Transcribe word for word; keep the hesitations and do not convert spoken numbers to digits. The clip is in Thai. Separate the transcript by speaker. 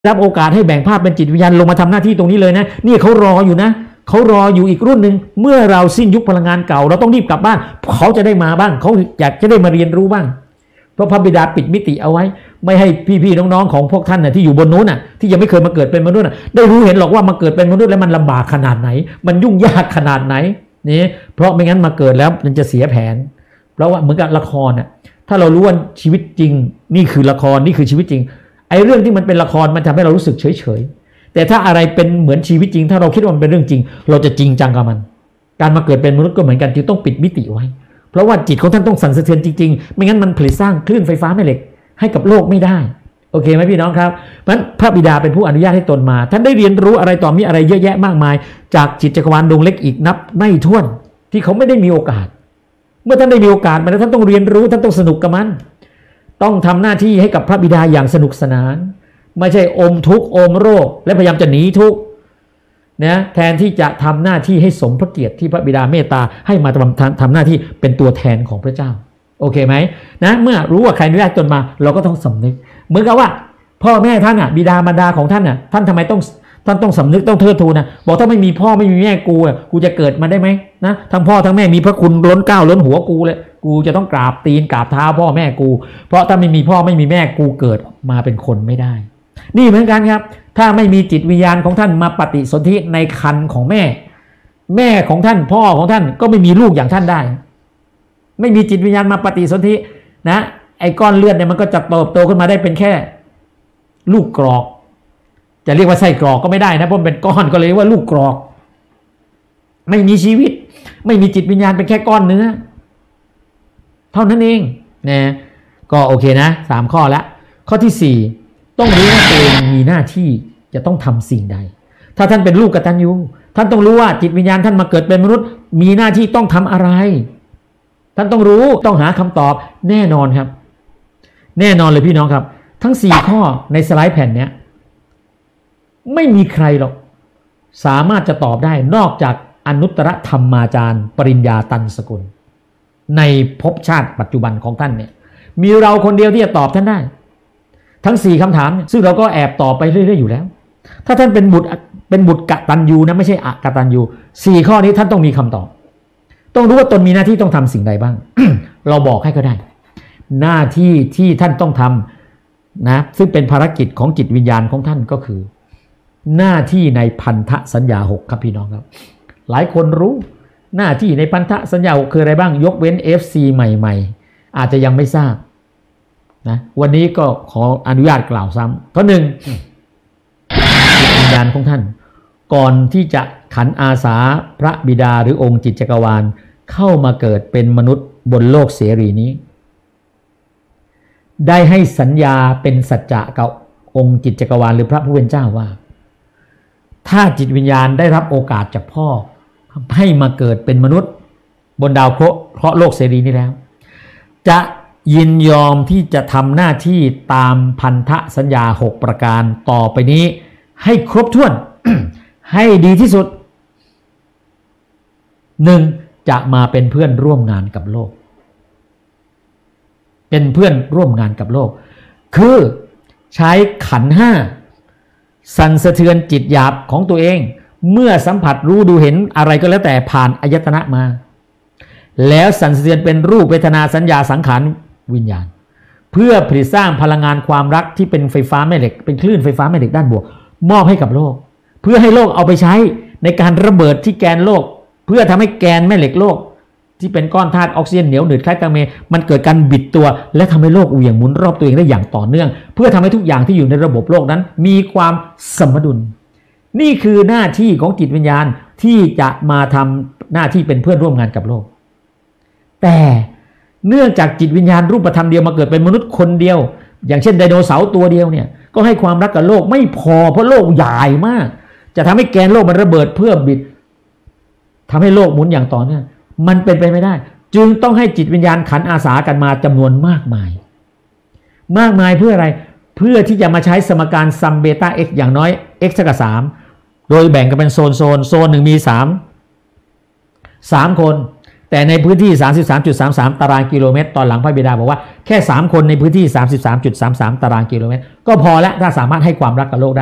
Speaker 1: รับโอกาสให้แบ่งภาพเป็นจิตวิญญาณลงมาทำหน้าที่ตรงนี้เลยนะนี่เขารออยู่นะเขารออยู่อีกรุ่นหนึ่งเมื่อเราสิ้นยุคพลังงานเก่าเราต้องรีบกลับบ้านเขาจะได้มาบ้างเขาอยากจะได้มาเรียนรู้บ้างเพราะพระบิดาปิดมิติเอาไว้ไม่ให้พี่ๆน้องๆของพวกท่านน่ะที่อยู่บนนู้นน่ะที่ยังไม่เคยมาเกิดเป็นมนุษย์น่ะได้รู้เห็นหรอกว่ามาเกิดเป็นมนุษย์แล้วมันลำบากขนาดไหนมันยุ่งยากขนาดไหนนี่เพราะไม่งั้นมาเกิดแล้วมันจะเสียแผนเพราะว่าเหมือนกับละครน่ะถ้าเรารู้ว่าชีวิตจริงนี่คือละครนี่คือชีวิตจริงไอ้เรื่องที่มันเป็นละครมันทำให้เรารู้สึกเฉยๆแต่ถ้าอะไรเป็นเหมือนชีวิตจริงถ้าเราคิดว่ามันเป็นเรื่องจริงเราจะจริงจังกับมันการมาเกิดเป็นมนุษย์ก็เหมือนกันจึงต้องปิดมิติไว้เพราะว่าจิตของท่านต้องสั่นสะเทือนจริงๆไม่งั้นมันผลิตสร้างคลื่นไฟฟ้าแม่เหล็กให้กับโลกไม่ได้โอเคไหมพี่น้องครับเพราะฉะนั้นพระบิดาเป็นผู้อนุญาตให้ตนมาท่านได้เรียนรู้อะไรต่อมีอะไรเยอะแยะมากมายจากจิตจักรวาลดวงเล็กอีกนับไม่ถ้วนที่เขาไม่ได้มีโอกาสเมื่อท่านได้มีโอกาสมาแล้วท่านต้องเรียนรู้ท่านต้องสนุกกับมันต้องทำหน้าที่ให้กับพระบิดาอย่างสนุกสนานไม่ใช่อมทุกข์อมโรคและพยายามจะหนีทุกข์นะแทนที่จะทำหน้าที่ให้สมพระเกียรติที่พระบิดาเมตตาให้มาทำทำหน้าที่เป็นตัวแทนของพระเจ้าโอเคไหมนะเมื่อรู้ว่าใครอนุญาตตนมาเราก็ต้องสำนึกเหมือนกับว่าพ่อแม่ท่านอ่ะบิดามารดาของท่านอ่ะท่านทำไมต้องท่านต้องสำนึกต้องเทิดทูนนะบอกถ้าไม่มีพ่อไม่มีแม่กูอ่ะกูจะเกิดมาได้ไหมนะทั้งพ่อทั้งแม่มีพระคุณล้นเกล้าล้นหัวกูเลยกูจะต้องกราบตีนกราบเท้าพ่อแม่กูเพราะถ้าไม่มีพ่อไม่มีแม่กูเกิดมาเป็นคนไม่ได้นี่เหมือนกันครับถ้าไม่มีจิตวิญญาณของท่านมาปฏิสนธิในครรภ์ของแม่แม่ของท่านพ่อของท่านก็ไม่มีลูกอย่างท่านได้ไม่มีจิตวิญญาณมาปฏิสนธินะไอ้ก้อนเลือดเนี่ยมันก็จะเติบโตขึ้นมาได้เป็นแค่ลูกกรอกจะเรียกว่าไส้กรอกก็ไม่ได้นะเพราะมันเป็นก้อนก็เลยเรียกว่าลูกกรอกไม่มีชีวิตไม่มีจิตวิญญาณเป็นแค่ก้อนเนื้อเท่านั้นเองนะก็โอเคนะสามข้อแล้วข้อที่สี่ต้องรู้ว่าตัวเองมีหน้าที่จะต้องทำสิ่งใดถ้าท่านเป็นลูกกตัญญูท่านต้องรู้ว่าจิตวิญญาณท่านมาเกิดเป็นมนุษย์มีหน้าที่ต้องทำอะไรท่านต้องรู้ต้องหาคำตอบแน่นอนครับแน่นอนเลยพี่น้องครับทั้งสี่ข้อในสไลด์แผ่นนี้ไม่มีใครหรอกสามารถจะตอบได้นอกจากอนุตตรธรรมาจารย์ปริญญาตันสกุลในภพชาติปัจจุบันของท่านเนี่ยมีเราคนเดียวที่จะตอบท่านได้ทั้งสี่คำถามซึ่งเราก็แอบตอบไปเรื่อยๆอยู่แล้วถ้าท่านเป็นบุตรเป็นบุตรกตัญญูนะไม่ใช่อกตัญญูสี่ข้อนี้ท่านต้องมีคำตอบต้องรู้ว่าตนมีหน้าที่ต้องทำสิ่งใดบ้าง เราบอกให้ก็ได้หน้าที่ที่ท่านต้องทำนะซึ่งเป็นภารกิจของจิตวิญญาณของท่านก็คือหน้าที่ในพันธสัญญาหกครับพี่น้องครับหลายคนรู้หน้าที่ในพันธสัญญาหกคืออะไรบ้างยกเว้น เอฟ ซี ใหม่ๆอาจจะยังไม่ทราบนะวันนี้ก็ขออนุญาตกล่าวซ้ำข้อหนึ่งจิตวิญญาณของท่านก่อนที่จะขันอาสาพระบิดาหรือองค์จิตจักรวาลเข้ามาเกิดเป็นมนุษย์บนโลกเสรีนี้ได้ให้สัญญาเป็นสัจจะกับองค์จิตจักรวาลหรือพระผู้เป็นเจ้าว่าถ้าจิตวิญญาณได้รับโอกาสจากพ่อให้มาเกิดเป็นมนุษย์บนดาวเคราะห์เพราะโลกเสรีนี้แล้วจะยินยอมที่จะทำหน้าที่ตามพันธสัญญาหกประการต่อไปนี้ให้ครบถ้วน ให้ดีที่สุดหนึ่งจะมาเป็นเพื่อนร่วมงานกับโลกเป็นเพื่อนร่วมงานกับโลกคือใช้ขันธ์ห้าสั่นสะเทือนจิตหยาบของตัวเองเมื่อสัมผัสรู้ดูเห็นอะไรก็แล้วแต่ผ่านอายตนะมาแล้วสั่นสะเทือนเป็นรูปเวทนาสัญญาสังขารวิญญาณเพื่อผลิตสร้างพลังงานความรักที่เป็นไฟฟ้าแม่เหล็กเป็นคลื่นไฟฟ้าแม่เหล็กด้านบวกมอบให้กับโลกเพื่อให้โลกเอาไปใช้ในการระเบิดที่แกนโลกเพื่อทำให้แกนแม่เหล็กโลกที่เป็นก้อนธาตุออกซิเจนเหนียวหนืดคล้ายตังเมมันเกิดการบิดตัวและทำให้โลกเหวี่ยงหมุนรอบตัวเองได้อย่างต่อเนื่องเพื่อทำให้ทุกอย่างที่อยู่ในระบบโลกนั้นมีความสมดุลนี่คือหน้าที่ของจิตวิญญาณที่จะมาทำหน้าที่เป็นเพื่อนร่วมงานกับโลกแต่เนื่องจากจิตวิญญาณรูปธรรมเดียวมาเกิดเป็นมนุษย์คนเดียวอย่างเช่นไดโนเสาร์ตัวเดียวเนี่ยก็ให้ความรักกับโลกไม่พอเพราะโลกใหญ่มากจะทำให้แกนโลกมันระเบิดเพื่อบิดทำให้โลกหมุนอย่างต่อเนื่องมันเป็นไปไม่ได้จึงต้องให้จิตวิญญาณขันอาสากันมาจำนวนมากมายมากมายเพื่ออะไรเพื่อที่จะมาใช้สมการซัมเบต้า x อย่างน้อย x เท่ากับสามโดยแบ่งกันเป็นโซนโซนโซนหนึ่งมีสาม สามคนแต่ในพื้นที่ สามสิบสามจุดสามสาม ตารางกิโลเมตรตอนหลังพระบิดาบอกว่าแค่สามคนในพื้นที่ สามสิบสามจุดสามสาม ตารางกิโลเมตรก็พอแล้วถ้าสามารถให้ความรักกับโลกได้